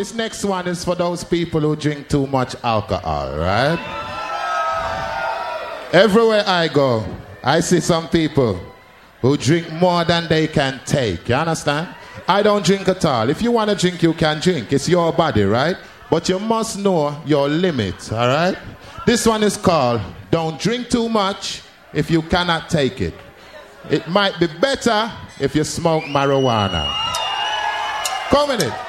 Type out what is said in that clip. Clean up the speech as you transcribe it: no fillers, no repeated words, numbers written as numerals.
This next one is for those people who drink too much alcohol, right? Everywhere I go, I see some people who drink more than they can take. You understand? I don't drink at all. If you want to drink, you can drink. It's your body, right? But you must know your limit, all right? This one is called Don't Drink Too Much If You Cannot Take It. It might be better if you smoke marijuana. Come in it.